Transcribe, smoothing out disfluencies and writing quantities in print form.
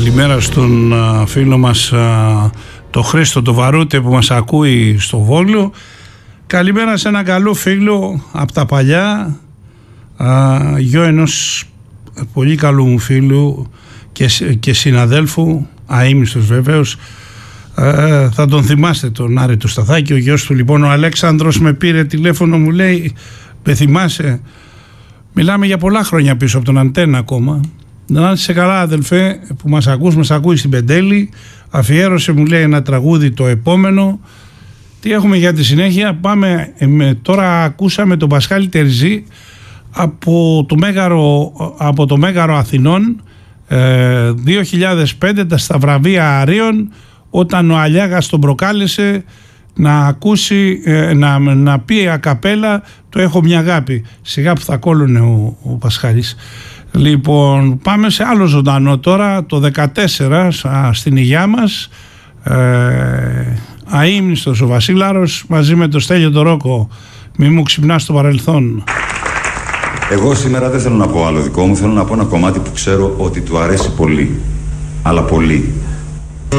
Καλημέρα στον φίλο μας το Χρήστο το Βαρούτε που μας ακούει στο Βόλιο. Καλημέρα σε ένα καλό φίλο από τα παλιά, γιο ενός πολύ καλού μου φίλου και συναδέλφου, αείμνηστος βεβαίως, θα τον θυμάστε τον Άρη του Σταθάκη, ο γιος του λοιπόν, ο Αλέξανδρος με πήρε τηλέφωνο, μου λέει, με θυμάσαι, μιλάμε για πολλά χρόνια πίσω από τον Αντένα ακόμα, να είσαι καλά αδελφέ που μας ακούει στην Πεντέλη, αφιέρωσε μου λέει ένα τραγούδι το επόμενο. Τι έχουμε για τη συνέχεια? Πάμε, τώρα ακούσαμε τον Πασχάλη Τερζή από το Μέγαρο Αθηνών 2005, στα βραβεία Αρίων, όταν ο Αλιάγας τον προκάλεσε να ακούσει, να πει ακαπέλα το «Έχω μια αγάπη». Σιγά που θα κόλλωνε ο Πασχάλης. Λοιπόν, πάμε σε άλλο ζωντανό τώρα, το 14 στην υγειά μας, αείμνηστος ο Βασίλαρος μαζί με το Στέλιο το Ρόκο. Μη μου ξυπνάς το παρελθόν. Εγώ σήμερα δεν θέλω να πω άλλο δικό μου, θέλω να πω ένα κομμάτι που ξέρω ότι του αρέσει πολύ, αλλά πολύ.